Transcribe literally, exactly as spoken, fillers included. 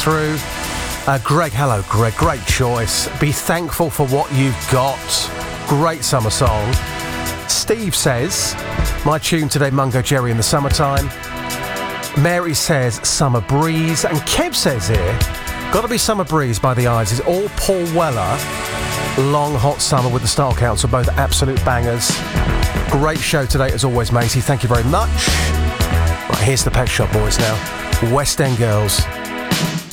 through. Uh, Greg, hello, Greg. Great choice. Be thankful for what you've got. Great summer song. Steve says, my tune today, Mungo Jerry in the summertime. Mary says, summer breeze. And Kev says here, gotta be Summer Breeze by the Eyes. Is all Paul Weller. Long Hot Summer with the Style Council, both absolute bangers. Great show today as always, matey. Thank you very much. Right, here's the Pet Shop Boys now. West End Girls.